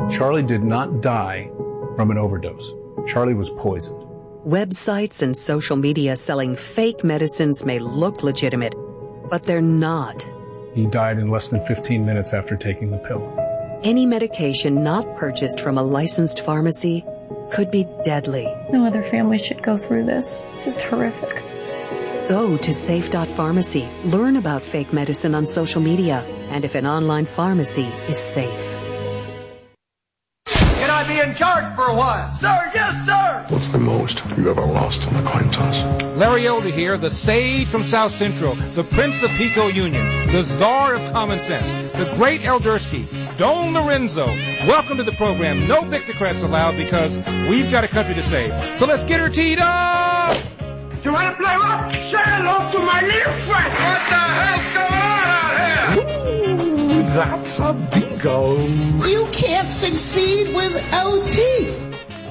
Charlie did not die from an overdose. Charlie was poisoned. Websites and social media selling fake medicines may look legitimate, but they're not. He died in less than 15 minutes after taking the pill. Any medication not purchased from a licensed pharmacy could be deadly. No other family should go through this. It's just horrific. Go to safe.pharmacy. Learn about fake medicine on social media and if an online pharmacy is safe. Can I be in charge for a while? Sir, yes, sir! What's the most you ever lost an acquaintance? Larry Elder here, the sage from South Central, the Prince of Pico Union, the czar of common sense, the great Eldersky, Don Lorenzo. Welcome to the program. No Victocrats allowed because we've got a country to save. So let's get her teed up! You want to play what? Say hello to my little friend! What the hell's going on out here? Ooh, that's a bingo. You can't succeed without teeth.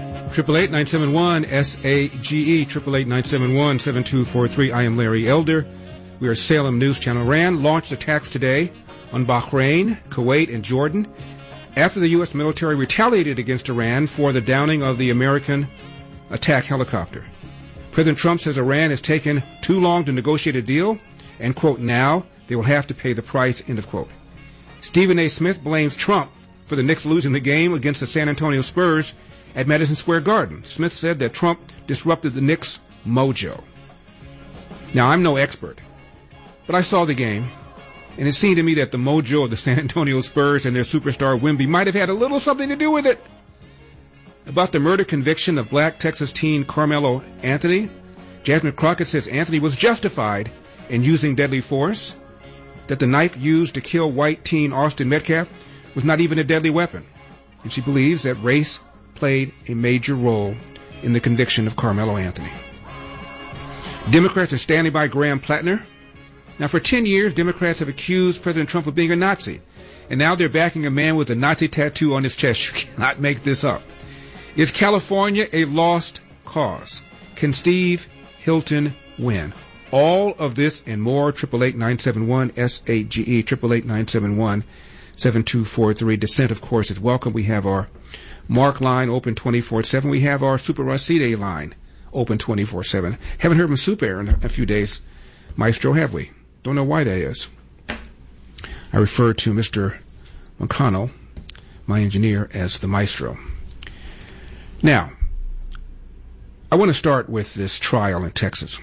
888-971-SAGE, 888-971-7243. I am Larry Elder. We are Salem News Channel. Iran launched attacks today on Bahrain, Kuwait, and Jordan after the U.S. military retaliated against Iran for the downing of the American attack helicopter. President Trump says Iran has taken too long to negotiate a deal, and, quote, now they will have to pay the price, end of quote. Stephen A. Smith blames Trump for the Knicks losing the game against the San Antonio Spurs at Madison Square Garden. Smith said that Trump disrupted the Knicks' mojo. Now, I'm no expert, but I saw the game, and it seemed to me that the mojo of the San Antonio Spurs and their superstar Wemby might have had a little something to do with it. About the murder conviction of black Texas teen Carmelo Anthony, Jasmine Crockett says Anthony was justified in using deadly force, that the knife used to kill white teen Austin Metcalf was not even a deadly weapon, and she believes that race played a major role in the conviction of Carmelo Anthony. Democrats are standing by Graham Plattner. Now, for 10 years, Democrats have accused President Trump of being a Nazi, and now they're backing a man with a Nazi tattoo on his chest. You cannot make this up. Is California a lost cause? Can Steve Hilton win? All of this and more, 888-971-SAGE, 888-971-7243. Dissent, of course, is welcome. We have our Mark line open 24/7. We have our Super Racide line open 24/7. Haven't heard from Super in a few days, Maestro, have we? Don't know why that is. I refer to Mr. McConnell, my engineer, as the Maestro. Now, I want to start with this trial in Texas.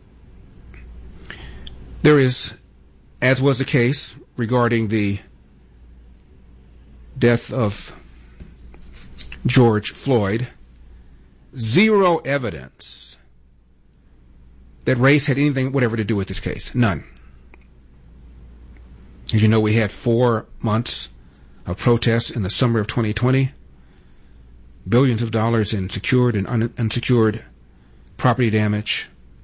There is, as was the case regarding the death of George Floyd, zero evidence that race had anything whatever to do with this case. None. As you know, we had 4 months of protests in the summer of 2020. Billions of dollars in secured and unsecured property damage.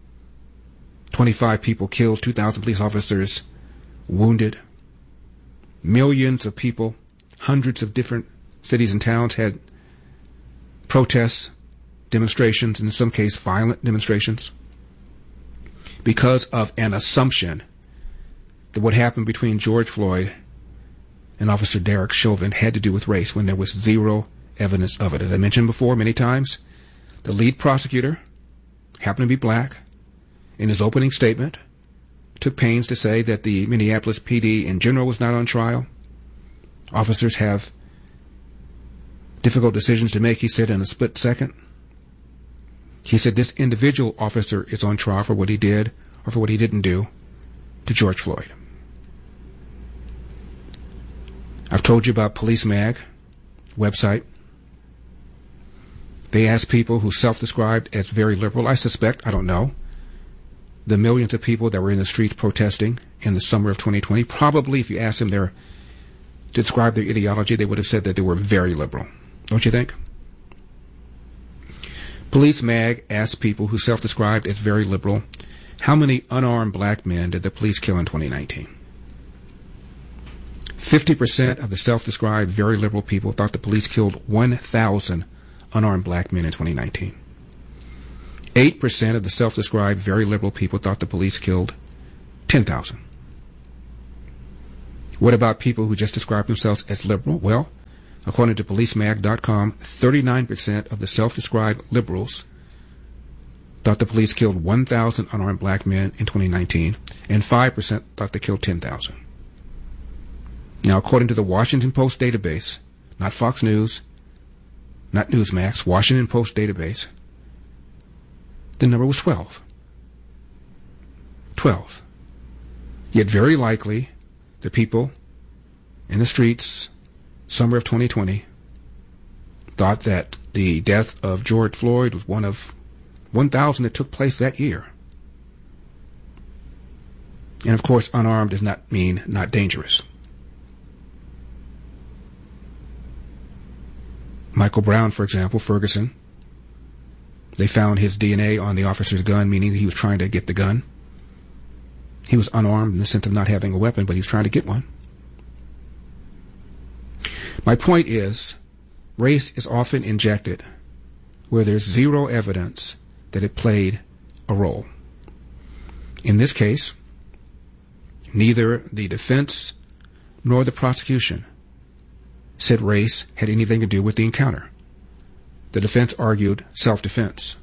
25 people killed, 2,000 police officers wounded. Millions of people, hundreds of different cities and towns had protests, demonstrations, and in some cases violent demonstrations, because of an assumption that what happened between George Floyd and Officer Derek Chauvin had to do with race when there was zero evidence of it. As I mentioned before many times, the lead prosecutor happened to be black. In his opening statement, took pains to say that the Minneapolis PD in general was not on trial. Officers have difficult decisions to make, he said, in a split second. He said this individual officer is on trial for what he did or for what he didn't do to George Floyd. I've told you about Police Mag website. They asked people who self-described as very liberal. I suspect, I don't know, the millions of people that were in the streets protesting in the summer of 2020, probably if you asked them to describe their ideology, they would have said that they were very liberal. Don't you think? Police Mag asked people who self-described as very liberal, how many unarmed black men did the police kill in 2019? 50% of the self-described very liberal people thought the police killed 1,000 unarmed black men in 2019. 8% of the self-described very liberal people thought the police killed 10,000. What about people who just describe themselves as liberal? Well, According to PoliceMag.com, 39% of the self-described liberals thought the police killed 1,000 unarmed black men in 2019, and 5% thought they killed 10,000. Now, according to the Washington Post database, not Fox News, not Newsmax, Washington Post database, the number was 12. 12. Yet very likely, the people in the streets summer of 2020 thought that the death of George Floyd was one of 1,000 that took place that year. And of course, unarmed does not mean not dangerous. Michael Brown, for example, Ferguson, they found his DNA on the officer's gun, meaning that he was trying to get the gun. He was unarmed in the sense of not having a weapon, but he was trying to get one. My point is, race is often injected where there's zero evidence that it played a role. In this case, neither the defense nor the prosecution said race had anything to do with the encounter. The defense argued self-defense.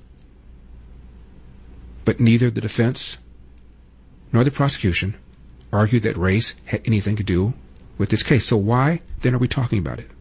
But neither the defense nor the prosecution argued that race had anything to do with this case. So why then are we talking about it?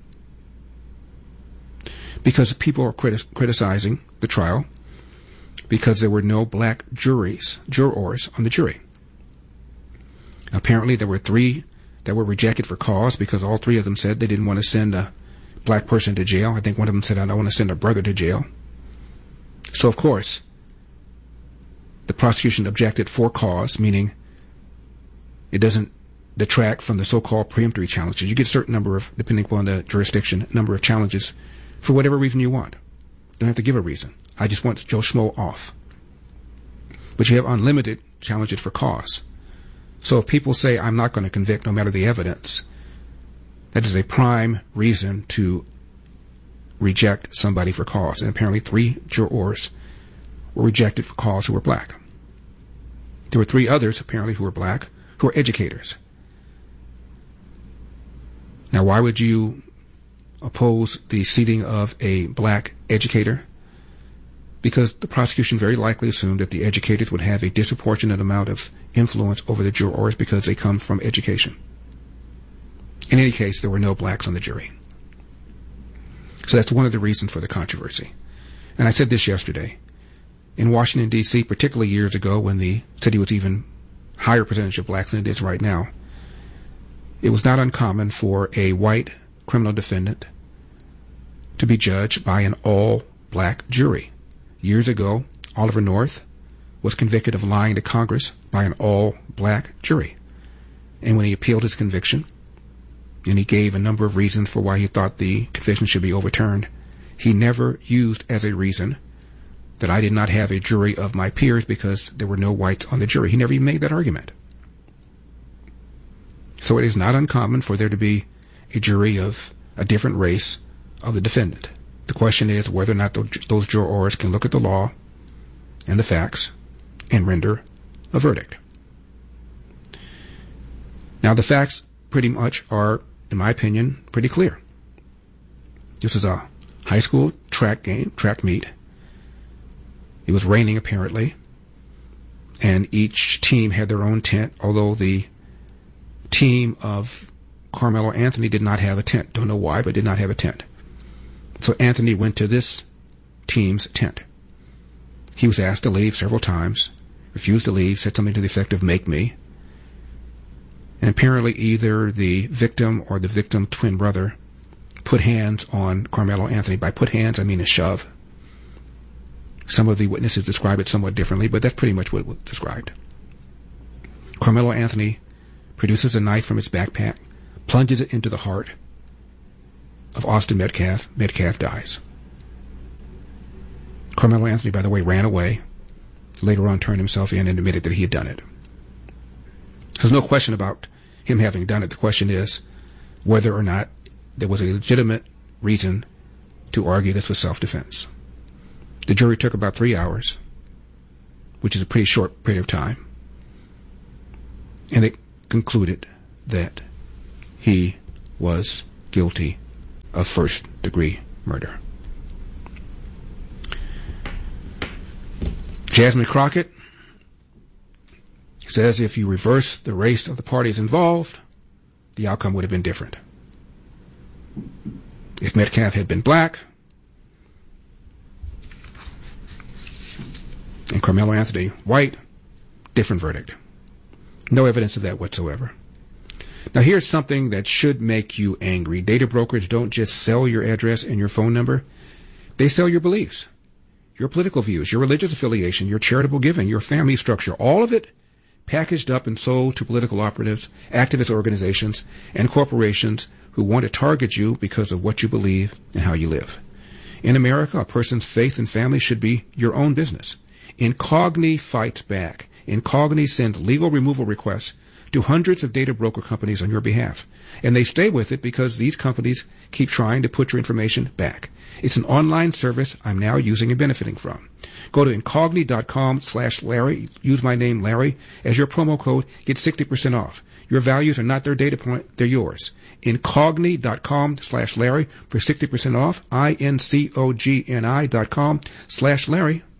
Because people are criticizing the trial because there were no black jurors on the jury. Apparently there were 3 that were rejected for cause because all 3 of them said they didn't want to send a black person to jail. I think one of them said, I don't want to send a brother to jail. So of course, the prosecution objected for cause, meaning it doesn't detract from the so-called preemptory challenges. You get a certain number of, depending upon the jurisdiction, number of challenges for whatever reason you want. Don't have to give a reason. I just want Joe Schmo off. But you have unlimited challenges for cause. So if people say, I'm not going to convict no matter the evidence, that is a prime reason to reject somebody for cause. And apparently 3 jurors were rejected for cause who were black. There were 3 others, apparently, who were black, who were educators. Now, why would you oppose the seating of a black educator? Because the prosecution very likely assumed that the educators would have a disproportionate amount of influence over the jurors because they come from education. In any case, there were no blacks on the jury. So that's one of the reasons for the controversy. And I said this yesterday. In Washington, D.C., particularly years ago when the city was even higher percentage of blacks than it is right now, it was not uncommon for a white criminal defendant to be judged by an all-black jury. Years ago, Oliver North was convicted of lying to Congress by an all-black jury. And when he appealed his conviction, and he gave a number of reasons for why he thought the conviction should be overturned, he never used as a reason that I did not have a jury of my peers because there were no whites on the jury. He never even made that argument. So it is not uncommon for there to be a jury of a different race of the defendant. The question is whether or not those jurors can look at the law and the facts and render a verdict. Now, the facts pretty much are, in my opinion, pretty clear. This is a high school track meet. It was raining, apparently, and each team had their own tent, although the team of Carmelo Anthony did not have a tent. Don't know why, but did not have a tent. So Anthony went to this team's tent. He was asked to leave several times, refused to leave, said something to the effect of, make me. And apparently either the victim or the victim twin brother put hands on Carmelo Anthony. By put hands, I mean a shove. Some of the witnesses describe it somewhat differently, but that's pretty much what it was described. Carmelo Anthony produces a knife from his backpack, plunges it into the heart of Austin Metcalf. Metcalf dies. Carmelo Anthony, by the way, ran away, later on turned himself in and admitted that he had done it. There's no question about him having done it. The question is whether or not there was a legitimate reason to argue this was self-defense. The jury took about 3 hours, which is a pretty short period of time, and it concluded that he was guilty of first-degree murder. Jasmine Crockett says if you reverse the race of the parties involved, the outcome would have been different. If Metcalf had been black and Carmelo Anthony white, different verdict. No evidence of that whatsoever. Now here's something that should make you angry. Data brokers don't just sell your address and your phone number. They sell your beliefs, your political views, your religious affiliation, your charitable giving, your family structure, all of it packaged up and sold to political operatives, activist organizations, and corporations who want to target you because of what you believe and how you live. In America, a person's faith and family should be your own business. Incogni fights back. Incogni sends legal removal requests to hundreds of data broker companies on your behalf. And they stay with it because these companies keep trying to put your information back. It's an online service I'm now using and benefiting from. Go to incogni.com/Larry. Use my name, Larry, as your promo code. Get 60% off. Your values are not their data point, they're yours. Incogni.com/Larry for 60% off. INCOGNI.com/Larry.